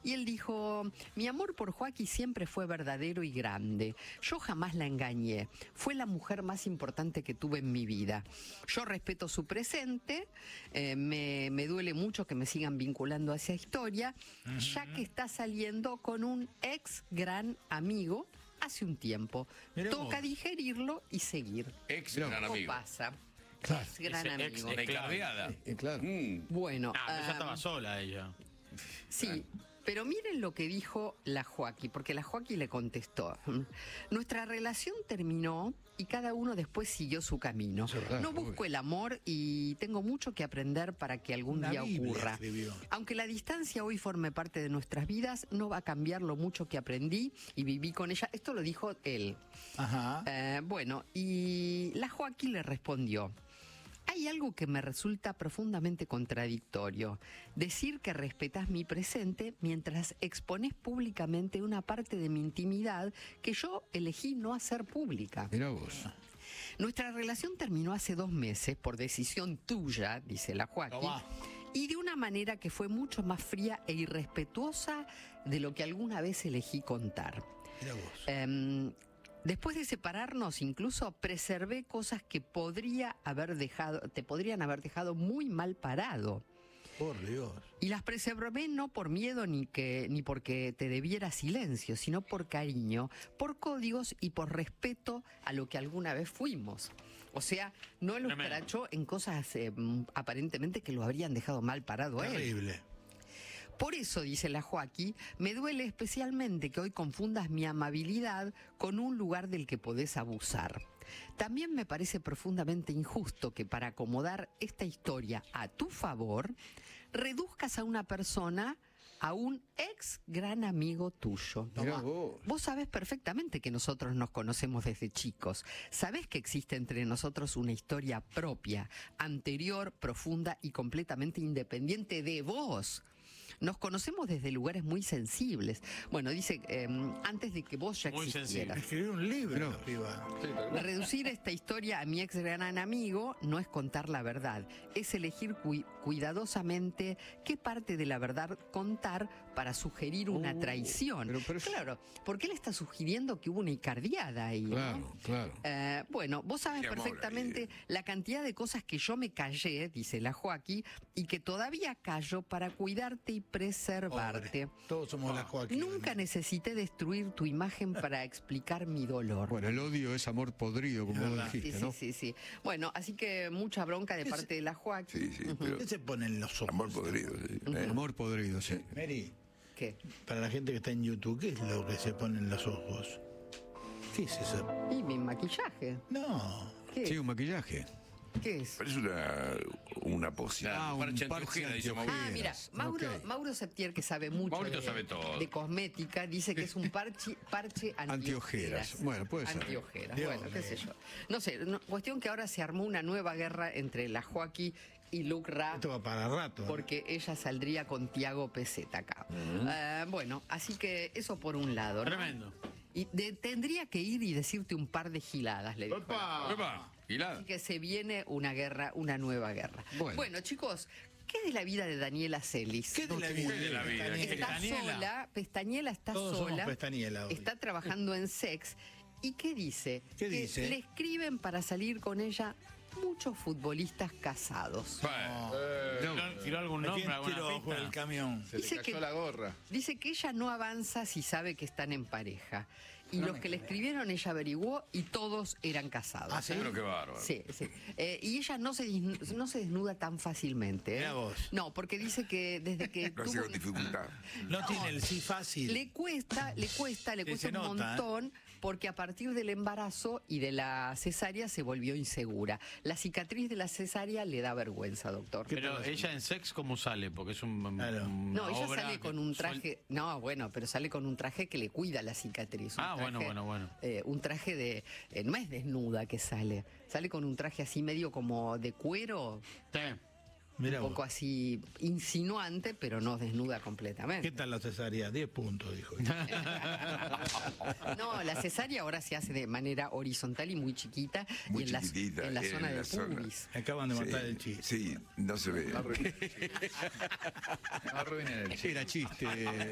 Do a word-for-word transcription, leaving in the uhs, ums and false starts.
y él dijo: mi amor por Joaquí siempre fue verdadero y grande. Yo jamás la engañé. Fue la mujer más importante que tuve en mi vida. Yo respeto su presente, eh, me, me duele mucho que me sigan vinculando a esa historia, uh-huh. ya que está saliendo con un ex gran amigo hace un tiempo. Mirá Toca vos. digerirlo y seguir. Ex gran amigo. pasa? Claro. Ex gran Ex, amigo. Ex, declarada. Eh, claro. Mm. Bueno. Ah, pero um, ya estaba sola ella. Sí. Pero miren lo que dijo la Joaquí, porque la Joaquí le contestó: nuestra relación terminó y cada uno después siguió su camino. Raro, no busco obvio. el amor y tengo mucho que aprender para que algún Una día Biblia ocurra. Escribió. Aunque la distancia hoy forme parte de nuestras vidas, no va a cambiar lo mucho que aprendí y viví con ella. Esto lo dijo él. Ajá. Eh, bueno, y la Joaquí le respondió: hay algo que me resulta profundamente contradictorio. Decir que respetás mi presente mientras exponés públicamente una parte de mi intimidad que yo elegí no hacer pública. Mirá vos. Nuestra relación terminó hace dos meses por decisión tuya, dice la Joaquí, y de una manera que fue mucho más fría e irrespetuosa de lo que alguna vez elegí contar. Mirá vos. Eh, Después de separarnos, incluso preservé cosas que podría haber dejado, te podrían haber dejado muy mal parado. Por Dios. Y las preservé no por miedo ni que ni porque te debiera silencio, sino por cariño, por códigos y por respeto a lo que alguna vez fuimos. O sea, no lo escrachó en cosas eh, aparentemente que lo habrían dejado mal parado a él. Terrible. Por eso, dice la Joaquí, me duele especialmente que hoy confundas mi amabilidad con un lugar del que podés abusar. También me parece profundamente injusto que para acomodar esta historia a tu favor, reduzcas a una persona a un ex gran amigo tuyo. Mirá vos. Vos sabés perfectamente que nosotros nos conocemos desde chicos. Sabés que existe entre nosotros una historia propia, anterior, profunda y completamente independiente de vos. Nos conocemos desde lugares muy sensibles. Bueno, dice, eh, antes de que vos ya muy existieras. Escribir un libro, no. arriba. Sí, Reducir esta historia a mi ex gran amigo no es contar la verdad. Es elegir cu cuidadosamente qué parte de la verdad contar para sugerir una Uh, traición. pero, pero claro, porque él está sugiriendo que hubo una icardiada ahí. Claro, ¿no? claro. Eh, bueno, vos sabés Qué amor, perfectamente ahí. la cantidad de cosas que yo me callé, dice la Joaquí, y que todavía callo para cuidarte y preservarte. Pobre. Todos somos la Joaquín. Nunca necesité destruir tu imagen para explicar mi dolor. Bueno, el odio es amor podrido, como vos Sí, dijiste, sí, ¿no? sí, sí. Bueno, así que mucha bronca de parte de la Joaquín. Sí, sí, pero ¿Qué se ponen los ojos? amor podrido. Sí. Eh. Amor podrido, sí. Mary, ¿Qué? para la gente que está en YouTube, ¿qué es lo que se pone en los ojos? ¿Qué es eso? Y mi maquillaje. No. ¿Qué? Sí, un maquillaje. ¿Qué es? Parece una, una poción. Ah, un parche parche antiojera, dice antiojera. Mauricio. Ah, mira, Mauro, Ok. Mauro Septier, que sabe mucho Maurito de, sabe todo. de cosmética, dice que es un parche, parche antiojeras. Antiojeras. Bueno, puede ser. Antiojeras, Dios bueno, qué mío. sé yo. No sé, no- cuestión que ahora se armó una nueva guerra entre la Joaquí y Luc Ra, Esto va para rato. ¿eh? porque ella saldría con Tiago Peseta acá. Eh, bueno, así que eso por un lado, ¿no? Tremendo. Y de- tendría que ir y decirte un par de giladas, le dijo. ¡Opa! Epa, hilada. Así que se viene una guerra, una nueva guerra. Bueno. chicos, ¿qué de la vida de Daniela Celis? ¿Qué de la vida? ¿Qué de la vida? Pestañela? Está Pestañela. sola, Pestañela está Todos somos sola, Pestañela hoy. está trabajando en Sex. ¿Y qué dice? ¿Qué que dice? le escriben para salir con ella muchos futbolistas casados. Bueno, ¿Tiró, tiró algún ¿A quién nombre, alguna tiró por el pista? camión? Se Dice le cayó que- la gorra. Dice que ella no avanza si sabe que están en pareja. Y los que le escribieron ella averiguó y todos eran casados. Ah, ¿sí? pero qué bárbaro. Sí, sí. Eh, y ella no se, disnu- no se desnuda tan fácilmente. ¿eh? Mirá vos. No, porque dice que desde que Lo hace tuvo- con dificultad. No tiene el sí fácil. le cuesta, le cuesta, le Sí, cuesta se un nota, montón, porque a partir del embarazo y de la cesárea se volvió insegura. La cicatriz de la cesárea le da vergüenza, doctor. Pero ella en Sex, ¿cómo sale? Porque es un. Claro. una No, ella obra sale que con un suel- traje. No, bueno, pero sale con un traje que le cuida la cicatriz. un Ah, bueno, traje, bueno, bueno. eh, un traje de. eh, no es desnuda que sale. Sale con un traje así medio como de cuero, Sí. Mirá un poco vos. así insinuante, pero no desnuda completamente. ¿Qué tal la cesárea? diez puntos, dijo. No, la cesárea ahora se hace de manera horizontal y muy chiquita Muy y en la, chiquitita, en la en zona la del zona. pubis. Acaban de matar el chiste. Sí, no se ve. No arruinen el Era chiste.